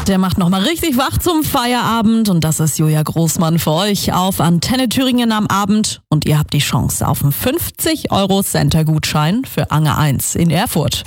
Der macht nochmal richtig wach zum Feierabend und das ist Julia Großmann für euch auf Antenne Thüringen am Abend und ihr habt die Chance auf einen 50 € Center-Gutschein für Ange 1 in Erfurt.